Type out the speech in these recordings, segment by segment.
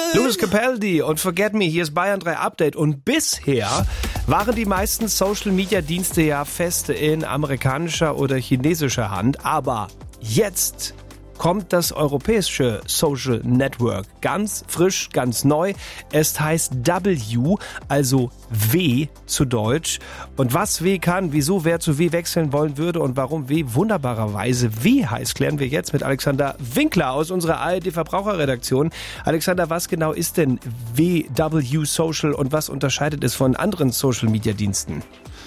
Louis Capaldi und Forget Me, hier ist Bayern 3 Update. Und bisher waren die meisten Social-Media-Dienste ja fest in amerikanischer oder chinesischer Hand. Aber jetzt kommt das europäische Social Network. Ganz frisch, ganz neu. Es heißt W, also W zu Deutsch. Und was W kann, wieso wer zu W wechseln wollen würde und warum W wunderbarerweise W heißt, klären wir jetzt mit Alexander Winkler aus unserer ARD-Verbraucherredaktion. Alexander, was genau ist denn WW Social und was unterscheidet es von anderen Social-Media-Diensten?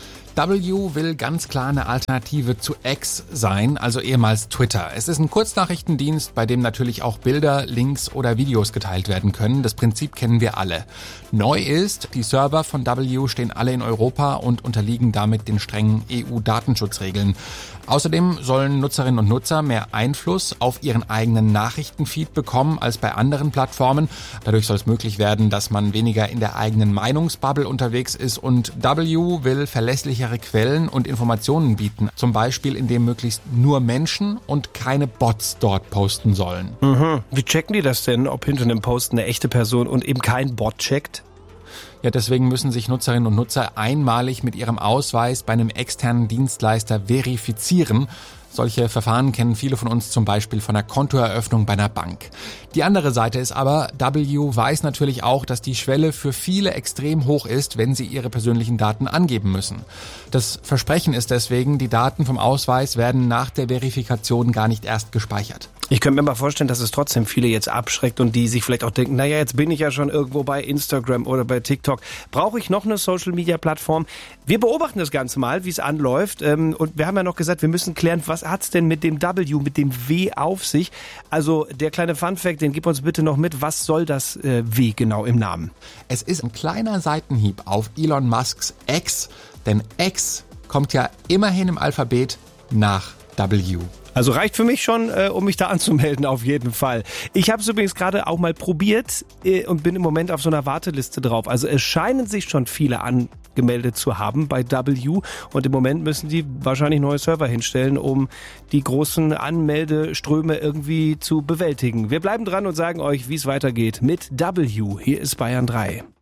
W will ganz klar eine Alternative zu X sein, also ehemals Twitter. Es ist ein Kurznachrichtendienst, bei dem natürlich auch Bilder, Links oder Videos geteilt werden können. Das Prinzip kennen wir alle. Neu ist, die Server von W stehen alle in Europa und unterliegen damit den strengen EU-Datenschutzregeln. Außerdem sollen Nutzerinnen und Nutzer mehr Einfluss auf ihren eigenen Nachrichtenfeed bekommen als bei anderen Plattformen. Dadurch soll es möglich werden, dass man weniger in der eigenen Meinungsbubble unterwegs ist, und W will verlässlichere Quellen und Informationen bieten. Zum Beispiel, indem möglichst nur Menschen und keine Bots dort posten sollen. Wie checken die das denn, ob hinter einem Post eine echte Person und eben kein Bot checkt? Ja, deswegen müssen sich Nutzerinnen und Nutzer einmalig mit ihrem Ausweis bei einem externen Dienstleister verifizieren. Solche Verfahren kennen viele von uns zum Beispiel von der Kontoeröffnung bei einer Bank. Die andere Seite ist aber, W weiß natürlich auch, dass die Schwelle für viele extrem hoch ist, wenn sie ihre persönlichen Daten angeben müssen. Das Versprechen ist deswegen, die Daten vom Ausweis werden nach der Verifikation gar nicht erst gespeichert. Ich könnte mir mal vorstellen, dass es trotzdem viele jetzt abschreckt und die sich vielleicht auch denken, naja, jetzt bin ich ja schon irgendwo bei Instagram oder bei TikTok. Brauche ich noch eine Social-Media-Plattform? Wir beobachten das Ganze mal, wie es anläuft. Und wir haben ja noch gesagt, wir müssen klären, was hat's denn mit dem W, mit dem W auf sich? Also der kleine Funfact, den gib uns bitte noch mit. Was soll das W genau im Namen? Es ist ein kleiner Seitenhieb auf Elon Musks X, denn X kommt ja immerhin im Alphabet nach W. Also reicht für mich schon, um mich da anzumelden, auf jeden Fall. Ich habe es übrigens gerade auch mal probiert und bin im Moment auf so einer Warteliste drauf. Also es scheinen sich schon viele angemeldet zu haben bei W und im Moment müssen die wahrscheinlich neue Server hinstellen, um die großen Anmeldeströme irgendwie zu bewältigen. Wir bleiben dran und sagen euch, wie es weitergeht mit W. Hier ist Bayern 3.